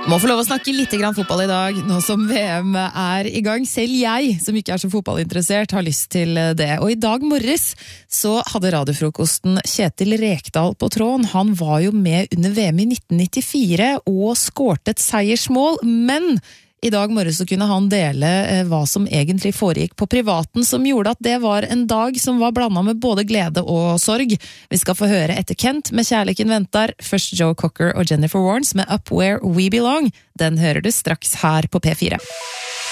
Må få lov å snakke litt grann fotball I dag, nå som VM I gang. Selv jeg, som ikke så fotballinteressert, har lyst til det. Og I dag morges så hadde radiofrokosten Kjetil Rekdal på tråden. Han var jo med under VM I 1994 og skårte et seiersmål, men I dag morges så kunne han dele hva som egentlig foregikk på privaten, som gjorde at det var en dag som var blandet med både glede og sorg. Vi skal få høre etter Kent med Kjærligheten venter, først Joe Cocker og Jennifer Warnes med Up Where We Belong. Den hører du straks her på P4.